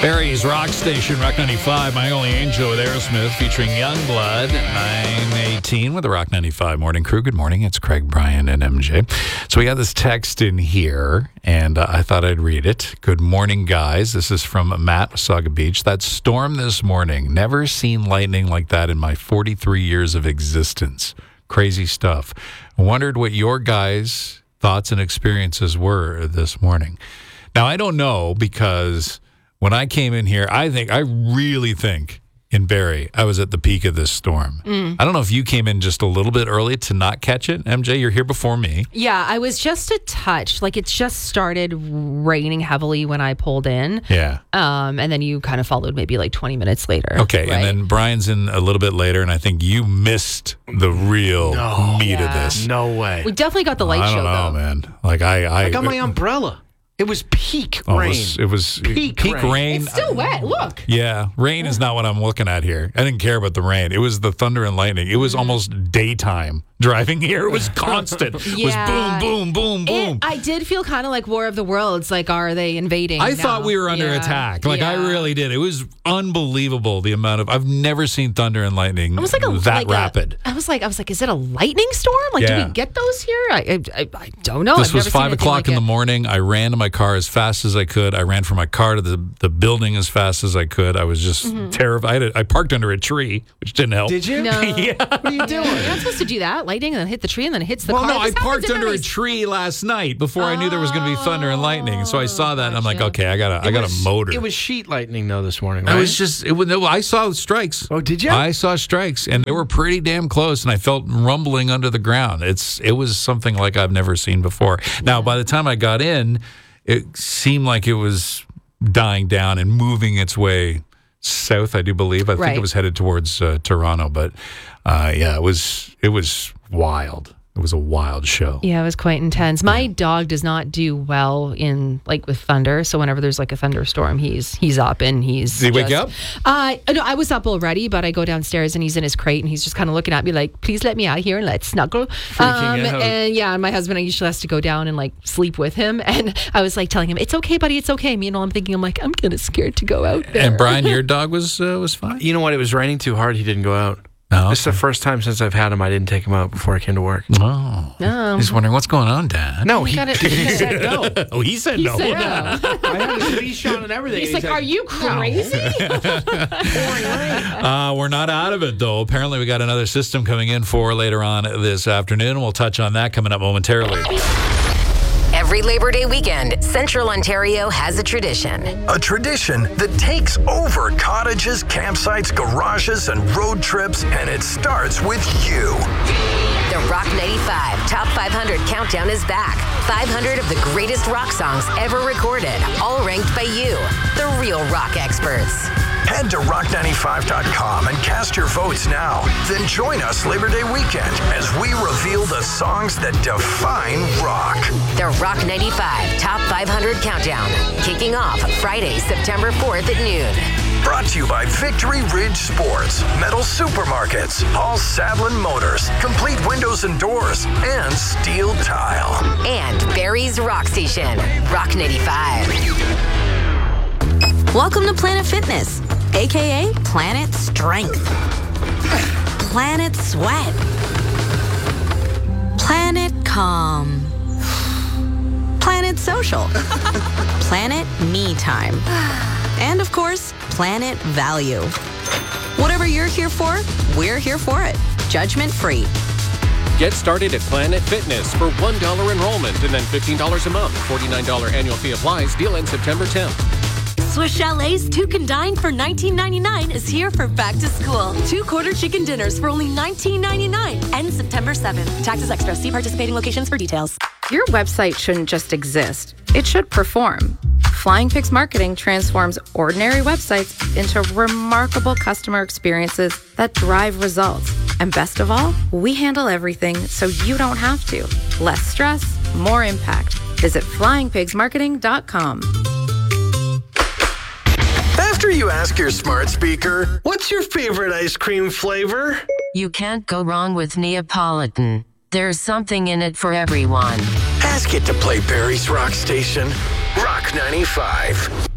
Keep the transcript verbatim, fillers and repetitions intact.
Barry's Rock Station, Rock ninety-five, My Only Angel with Aerosmith, featuring Youngblood at nine eighteen with the Rock ninety-five Morning Crew. Good morning. It's Craig, Brian, and M J. So we got this text in here, and uh, I thought I'd read it. Good morning, guys. This is from Matt, Saga Beach. That storm this morning. Never seen lightning like that in my forty-three years of existence. Crazy stuff. Wondered what your guys' thoughts and experiences were this morning. Now, I don't know, because when I came in here, I think, I really think in Barrie, I was at the peak of this storm. Mm. I don't know if you came in just a little bit early to not catch it. M J, you're here before me. Yeah, I was just a touch. Like, it just started raining heavily when I pulled in. Yeah. Um, and then you kind of followed maybe like twenty minutes later. Okay, right? And then Brian's in a little bit later, and I think you missed the real no, meat yeah. of this. No way. We definitely got the light I show, don't know, though. man. Like, I... I, I got my umbrella. It was peak oh, rain. It was, it was peak, peak rain. rain. It's still wet. Look. Yeah, rain is not what I'm looking at here. I didn't care about the rain. It was the thunder and lightning. It was mm-hmm. almost daytime driving here. It was constant. It yeah. was boom, boom, boom, boom. It, I did feel kind of like War of the Worlds. Like, are they invading? I now? thought we were under yeah. attack. Like, yeah. I really did. It was unbelievable, the amount of... I've never seen thunder and lightning I was like a, that like rapid. A, I was like, I was like, is it a lightning storm? Like, yeah. do we get those here? I, I, I don't know. This I've was never five seen o'clock like in it. the morning. I ran to my car as fast as I could. I ran from my car to the, the building as fast as I could. I was just mm-hmm. terrified. I, I parked under a tree, which didn't help. Did you? No. Yeah. What are you doing? You're not supposed to do that. Lightning and then hit the tree and then it hits the well, car. Well, no, this I parked under every... a tree last night before oh, I knew there was going to be thunder and lightning. So I saw that and I'm like, okay, I got a, I got was, a motor. It was sheet lightning though this morning, right? I was just, it was, I saw strikes. Oh, did you? I saw strikes and they were pretty damn close and I felt rumbling under the ground. It's, it was something like I've never seen before. Now, by the time I got in, it seemed like it was dying down and moving its way south, I do believe. I right. think it was headed towards uh, Toronto, but uh, yeah, it was it was wild. It was a wild show. Yeah, it was quite intense. My yeah. dog does not do well in like with thunder. So whenever there's like a thunderstorm, he's he's up and he's. Did he just, wake up? Uh, no, I was up already, but I go downstairs and he's in his crate and he's just kind of looking at me like, "Please let me out here and let's snuggle." Freaking um, out. And yeah, my husband usually has to go down and like sleep with him. And I was like telling him, "It's okay, buddy, it's okay." Meanwhile, I'm thinking, I'm like, I'm kind of scared to go out there. And Brian, your dog was uh, was fine. You know what? It was raining too hard. He didn't go out. Oh, okay. This is the first time since I've had him I didn't take him out before I came to work. Oh. Um, He's wondering what's going on, Dad. No, he, gotta- he said no. Oh, he said he no. said Yeah. no. I had his leash on and everything. He's, and like, "Are you crazy?" uh, we're not out of it, though. Apparently, we got another system coming in for later on this afternoon. We'll touch on that coming up momentarily. Every Labor Day weekend, Central Ontario has a tradition. A tradition that takes over cottages, campsites, garages, and road trips, and it starts with you. The Rock ninety-five Top five hundred Countdown is back. five hundred of the greatest rock songs ever recorded, all ranked by you, the real rock experts. Head to rock ninety-five dot com and cast your votes now. Then join us Labor Day weekend as we reveal the songs that define rock. The Rock ninety-five Top five hundred Countdown, kicking off Friday, September fourth at noon. Brought to you by Victory Ridge Sports, Metal Supermarkets, Paul Sadlin Motors, Complete Windows and Doors, and Steel Tile. And Barrie's Rock Station, Rock ninety-five. Welcome to Planet Fitness, aka Planet Strength, Planet Sweat, Planet Calm, Planet Social, Planet Me Time, and of course, Planet Value. Whatever you're here for, we're here for it. Judgment free. Get started at Planet Fitness for one dollar enrollment and then fifteen dollars a month. forty-nine dollars annual fee applies. Deal ends September tenth. Swiss Chalet's Two Can Dine for nineteen ninety-nine is here for back to school. Two quarter chicken dinners for only nineteen ninety-nine. Ends September seventh. Taxes extra. See participating locations for details. Your website shouldn't just exist. It should perform. Flying Pigs Marketing transforms ordinary websites into remarkable customer experiences that drive results. And best of all, we handle everything so you don't have to. Less stress, more impact. Visit flying pigs marketing dot com. After you ask your smart speaker, what's your favorite ice cream flavor? You can't go wrong with Neapolitan. There's something in it for everyone. Ask it to play Barrie's Rock Station, Rock ninety-five.